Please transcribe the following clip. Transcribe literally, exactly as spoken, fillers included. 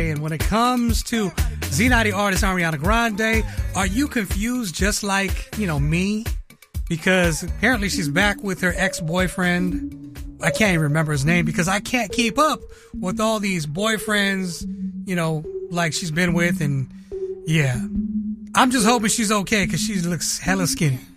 And when it comes to Z-ninety artist Ariana Grande, are you confused just like, you know, me? Because apparently she's back with her ex-boyfriend. I can't even remember his name because I can't keep up with all these boyfriends, you know, like she's been with. And yeah, I'm just hoping she's okay because she looks hella skinny.